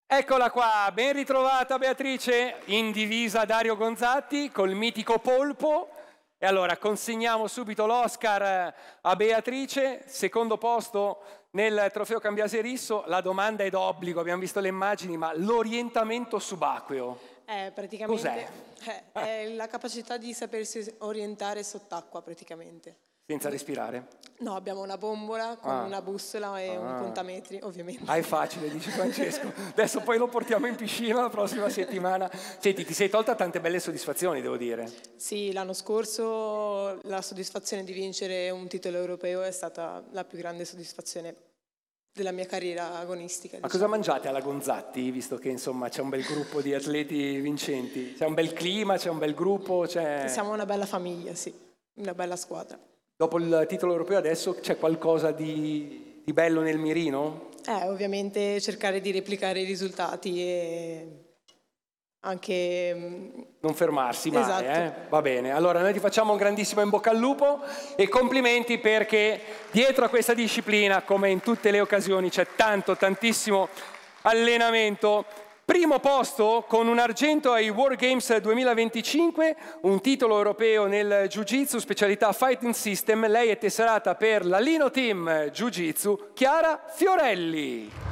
Eccola qua, ben ritrovata Beatrice, in divisa Dario Gonzatti col mitico polpo. E allora consegniamo subito l'Oscar a Beatrice, secondo posto nel trofeo Cambiase Risso. La domanda è d'obbligo, abbiamo visto le immagini, ma l'orientamento subacqueo praticamente è la capacità di sapersi orientare sott'acqua praticamente. Senza respirare? No, abbiamo una bombola con una bussola e un contametri, ovviamente. Ah, è facile, dice Francesco. Adesso poi lo portiamo in piscina la prossima settimana. Senti, ti sei tolta tante belle soddisfazioni, devo dire. Sì, l'anno scorso la soddisfazione di vincere un titolo europeo è stata la più grande soddisfazione della mia carriera agonistica. Ma cosa mangiate alla Gonzatti, visto che insomma c'è un bel gruppo di atleti vincenti? C'è un bel clima, c'è un bel gruppo? Siamo una bella famiglia, sì, una bella squadra. Dopo il titolo europeo adesso c'è qualcosa di bello nel mirino? Ovviamente cercare di replicare i risultati e anche... Non fermarsi mai, esatto. Va bene, allora noi ti facciamo un grandissimo in bocca al lupo e complimenti, perché dietro a questa disciplina, come in tutte le occasioni, c'è tantissimo allenamento. Primo posto con un argento ai World Games 2025, un titolo europeo nel Jiu-Jitsu, specialità Fighting System. Lei è tesserata per la Lino Team Jiu-Jitsu, Chiara Fiorelli.